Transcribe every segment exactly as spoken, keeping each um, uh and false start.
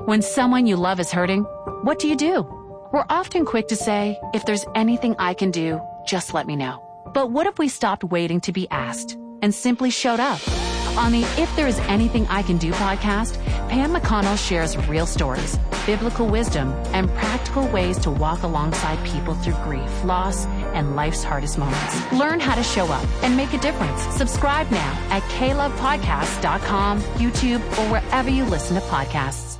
When someone you love is hurting, what do you do? We're often quick to say, if there's anything I can do, just let me know. But what if we stopped waiting to be asked and simply showed up? On the If There Is Anything I Can Do podcast, Pam McConnell shares real stories, biblical wisdom, and practical ways to walk alongside people through grief, loss, and life's hardest moments. Learn how to show up and make a difference. Subscribe now at k love podcast dot com, YouTube, or wherever you listen to podcasts.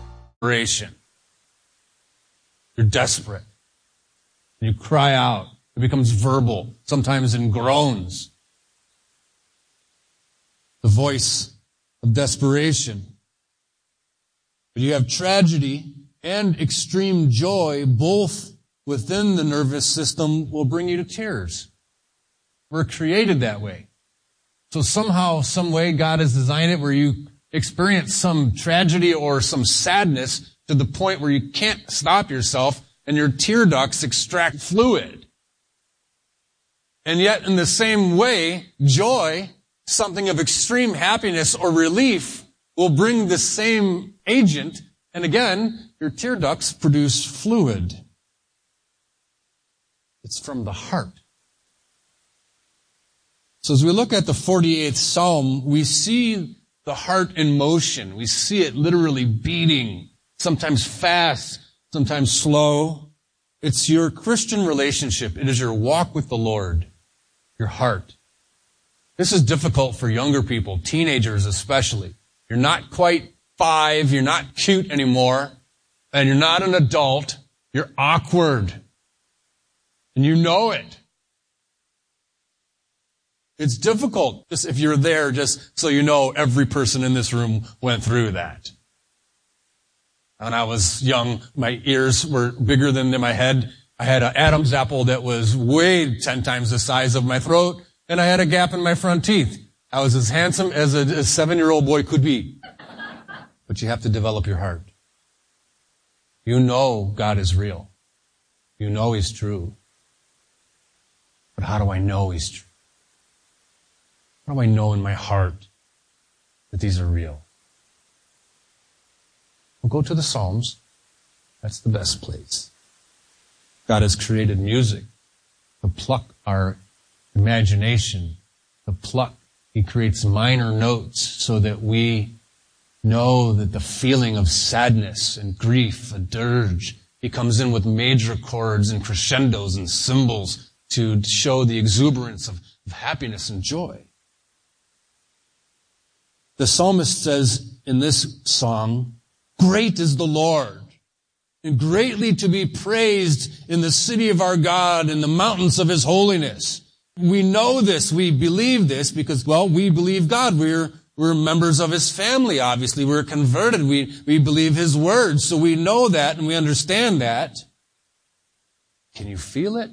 You're desperate. You cry out. It becomes verbal, sometimes in groans. The voice of desperation. But you have tragedy and extreme joy, both within the nervous system, will bring you to tears. We're created that way. So somehow, some way, God has designed it where you experience some tragedy or some sadness to the point where you can't stop yourself and your tear ducts extract fluid. And yet, in the same way, joy, something of extreme happiness or relief, will bring the same agent, and again, your tear ducts produce fluid. It's from the heart. So as we look at the forty-eighth Psalm, we see the heart in motion. We see it literally beating, sometimes fast, sometimes slow. It's your Christian relationship. It is your walk with the Lord, your heart. This is difficult for younger people, teenagers especially. You're not quite five, you're not cute anymore, and you're not an adult. You're awkward. And you know it. It's difficult, just if you're there, just so you know, every person in this room went through that. When I was young, my ears were bigger than my head. I had an Adam's apple that was way ten times the size of my throat, and I had a gap in my front teeth. I was as handsome as a, a seven-year-old boy could be. But you have to develop your heart. You know God is real. You know He's true. But how do I know He's true? How do I know in my heart that these are real? We'll go to the Psalms. That's the best place. God has created music to pluck our imagination, to pluck. He creates minor notes so that we know that the feeling of sadness and grief, a dirge, He comes in with major chords and crescendos and cymbals to show the exuberance of, of happiness and joy. The psalmist says in this song, "Great is the Lord, and greatly to be praised in the city of our God, in the mountains of His holiness." We know this, we believe this because, well, we believe God. We're, we're members of His family, obviously. We're converted. We, we believe His words. So we know that and we understand that. Can you feel it?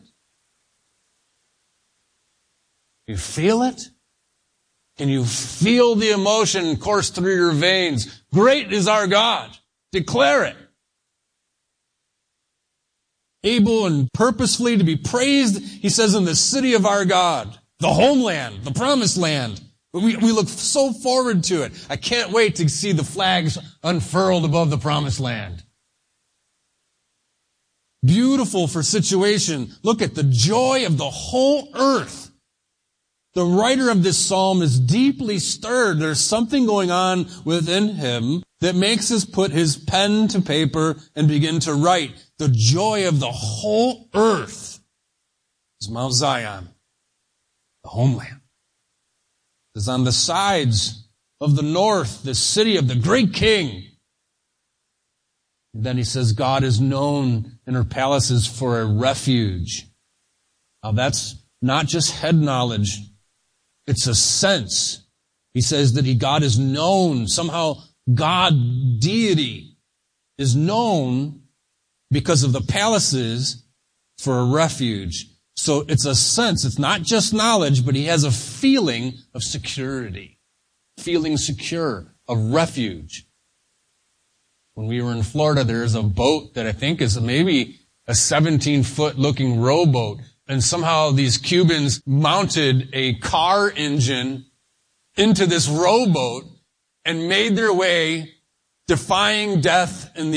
You feel it? Can you feel the emotion course through your veins? Great is our God. Declare it. Able and purposefully to be praised, He says, in the city of our God, the homeland, the promised land. We, we look so forward to it. I can't wait to see the flags unfurled above the promised land. Beautiful for situation. Look at the joy of the whole earth. The writer of this psalm is deeply stirred. There's something going on within him that makes us put his pen to paper and begin to write. The joy of the whole earth is Mount Zion, the homeland. It is on the sides of the north, the city of the great king. And then he says God is known in her palaces for a refuge. Now that's not just head knowledge. It's a sense. He says that he, God is known. Somehow God, deity, is known because of the palaces for a refuge. So it's a sense. It's not just knowledge, but he has a feeling of security. Feeling secure, of refuge. When we were in Florida, there's a boat that I think is maybe a seventeen-foot looking rowboat. And somehow these Cubans mounted a car engine into this rowboat and made their way, defying death in the